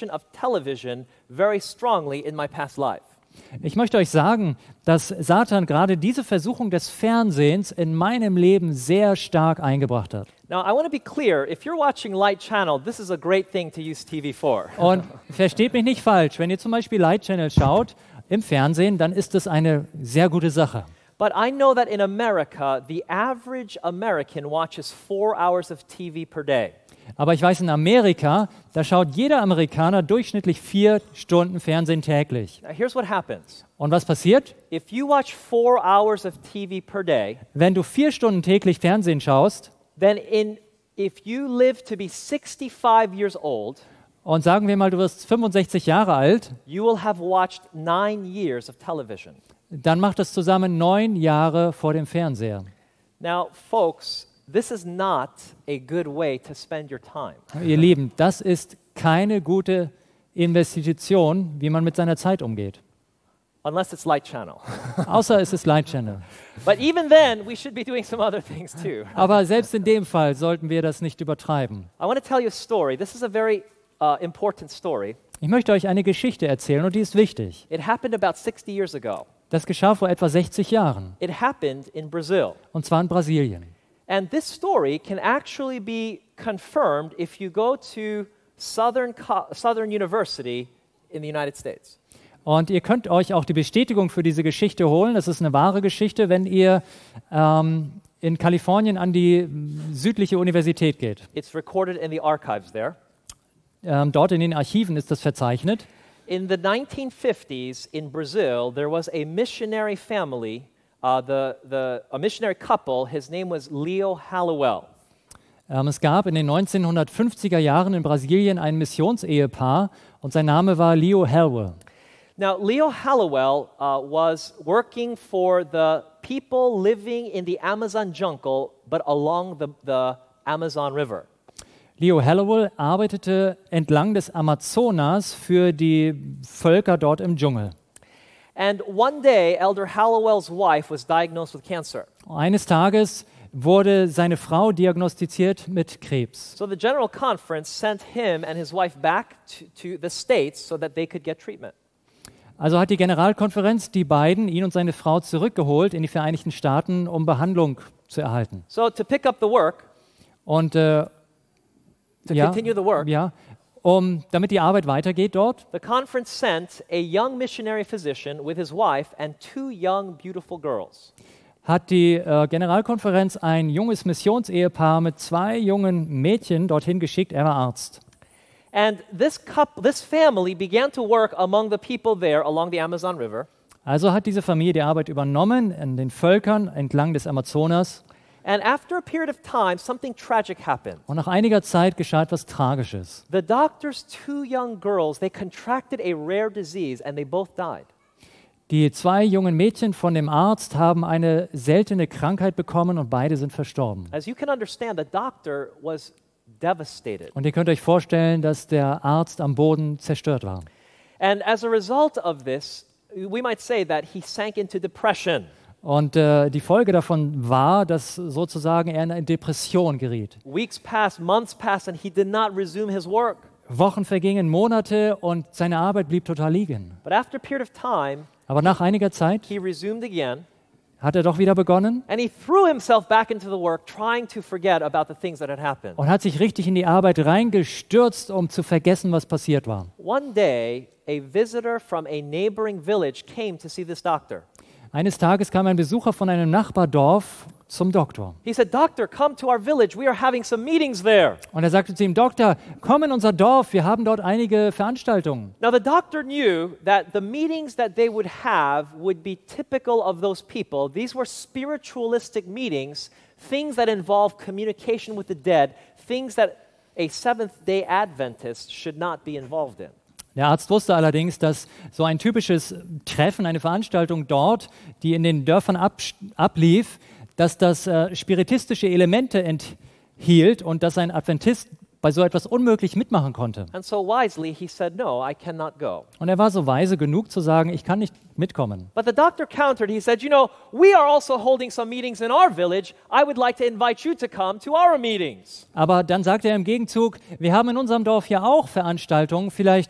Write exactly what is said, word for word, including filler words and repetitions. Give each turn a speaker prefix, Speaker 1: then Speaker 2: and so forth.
Speaker 1: temptation of television very strongly in my past life.
Speaker 2: Ich möchte euch sagen, dass Satan gerade diese Versuchung des Fernsehens in meinem Leben sehr stark eingebracht hat.
Speaker 1: Now, I want to be clear, if you're watching Light Channel, this is a great thing to use T V for.
Speaker 2: Und versteht mich nicht falsch, wenn ihr zum Beispiel Light Channel schaut im Fernsehen, dann ist das eine sehr gute Sache.
Speaker 1: But I know that in America, the average American watches four hours of T V per day.
Speaker 2: Aber ich weiß, in Amerika, da schaut jeder Amerikaner durchschnittlich vier Stunden Fernsehen täglich.
Speaker 1: Now, here's what happens.
Speaker 2: Und was passiert?
Speaker 1: If you watch four hours of T V per day,
Speaker 2: Wenn du vier Stunden täglich Fernsehen schaust,
Speaker 1: then in if you live to be sixty-five years old,
Speaker 2: und sagen wir mal, du wirst fünfundsechzig Jahre alt,
Speaker 1: you will have watched nine years of television.
Speaker 2: dann macht das zusammen neun Jahre vor dem Fernseher.
Speaker 1: Now, folks, this is not a good way to spend your time.
Speaker 2: Ihr Lieben, das ist keine gute Investition, wie man mit seiner Zeit umgeht.
Speaker 1: Unless it's Light Channel.
Speaker 2: Außer es ist Light Channel.
Speaker 1: But even then, we should be doing some other things too.
Speaker 2: Aber selbst in dem Fall sollten wir das nicht übertreiben.
Speaker 1: I want to tell you a story. This is a very uh, important story.
Speaker 2: Ich möchte euch eine Geschichte erzählen und die ist wichtig.
Speaker 1: It happened about sixty years ago.
Speaker 2: Das geschah vor etwa sechzig Jahren,
Speaker 1: It happened in Brazil.
Speaker 2: und zwar in Brasilien.
Speaker 1: And this story can actually be confirmed if you go to Southern, Co- Southern University in the United States.
Speaker 2: Und ihr könnt euch auch die Bestätigung für diese Geschichte holen. Das ist eine wahre Geschichte, wenn ihr ähm, in Kalifornien an die südliche Universität geht.
Speaker 1: It's recorded in the archives there.
Speaker 2: Ähm, dort in den Archiven ist das verzeichnet.
Speaker 1: In the nineteen fifties in Brazil, there was a missionary family, uh, the, the, a missionary couple. His name was Leo Hallowell.
Speaker 2: Ähm, es gab in den neunzehnhundertfünfziger Jahren in Brasilien ein Missionsehepaar und sein Name war Leo Hallowell.
Speaker 1: Now, Leo Hallowell uh, was working for the people living in the Amazon jungle, but along the, the Amazon River.
Speaker 2: Leo Hallowell arbeitete entlang des Amazonas für die Völker dort im Dschungel.
Speaker 1: And one day, Elder Hallowell's wife was diagnosed with cancer.
Speaker 2: Eines Tages wurde seine Frau diagnostiziert mit Krebs.
Speaker 1: So the General Conference sent him and his wife back to, to the States so that they could get treatment.
Speaker 2: Also hat die Generalkonferenz die beiden, ihn und seine Frau, zurückgeholt in die Vereinigten Staaten, um Behandlung zu erhalten.
Speaker 1: So to pick up the work,
Speaker 2: Und äh,
Speaker 1: to
Speaker 2: ja,
Speaker 1: continue the work,
Speaker 2: ja, um, damit die Arbeit weitergeht dort,
Speaker 1: the conference sent a young missionary physician with his wife and two young, beautiful girls.
Speaker 2: hat die äh, Generalkonferenz ein junges Missionsehepaar mit zwei jungen Mädchen dorthin geschickt. Er war Arzt.
Speaker 1: And this couple, this family began to work among the people there along the Amazon River.
Speaker 2: Also hat diese Familie die Arbeit übernommen in den Völkern entlang des Amazonas.
Speaker 1: And after a period of time, something tragic happened.
Speaker 2: Und nach einiger Zeit geschah etwas Tragisches.
Speaker 1: The doctor's two young girls, they contracted a rare disease and they both died.
Speaker 2: Die zwei jungen Mädchen von dem Arzt haben eine seltene Krankheit bekommen und beide sind verstorben.
Speaker 1: As you can understand, the doctor was devastated.
Speaker 2: Und ihr könnt euch vorstellen, dass der Arzt am Boden zerstört war.
Speaker 1: And as a result of this, we might say that he sank into depression.
Speaker 2: Und äh, die Folge davon war, dass sozusagen er in eine Depression geriet.
Speaker 1: Weeks passed, months passed, and he did not resume his work.
Speaker 2: Wochen vergingen, Monate und seine Arbeit blieb total liegen.
Speaker 1: But after a period of time,
Speaker 2: Aber nach einiger Zeit
Speaker 1: he resumed again,
Speaker 2: hat er doch wieder begonnen
Speaker 1: and he threw himself back into the work, trying to forget about the things that had happened.
Speaker 2: und hat sich richtig in die Arbeit reingestürzt, um zu vergessen, was passiert war.
Speaker 1: One day, a visitor from a neighboring village came to see this doctor.
Speaker 2: Eines Tages kam ein Besucher von einem Nachbardorf zum Doktor.
Speaker 1: He said, "Doctor, come to our village. We are having some meetings there."
Speaker 2: Und er sagte zu ihm, Doktor, komm in unser Dorf, wir haben dort einige Veranstaltungen.
Speaker 1: Now, the doctor knew that the meetings that they would have would be typical of those people. These were spiritualistic meetings, things that involve communication with the dead, things that a Seventh-day Adventist should not be involved in.
Speaker 2: Der Arzt wusste allerdings, dass so ein typisches Treffen, eine Veranstaltung dort, die in den Dörfern ab, ablief, dass das äh, spiritistische Elemente enthielt und dass ein Adventist bei so etwas unmöglich mitmachen konnte.
Speaker 1: And so wisely he said, "No, I cannot go."
Speaker 2: Und er war so weise genug zu sagen, ich kann nicht mitkommen.
Speaker 1: But the doctor countered. He said, "You know, we are also holding some meetings in our village. I would like to invite you to come to our meetings."
Speaker 2: Aber dann sagte er im Gegenzug, wir haben in unserem Dorf ja auch Veranstaltungen, vielleicht